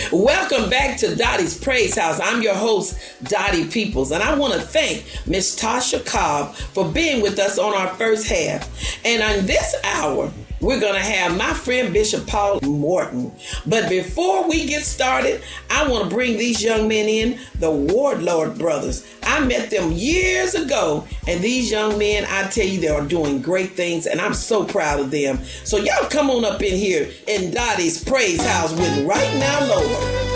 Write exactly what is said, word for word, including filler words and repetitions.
Welcome back to Dottie's Praise House. I'm your host, Dottie Peoples, and I want to thank Miss Tasha Cobb for being with us on our first half. And on this hour, we're going to have my friend Bishop Paul Morton. But before we get started, I want to bring these young men in, the Wardlord brothers. I met them years ago, and these young men, I tell you, they are doing great things, and I'm so proud of them. So y'all come on up in here in Dottie's Praise House with Right Now, Lord.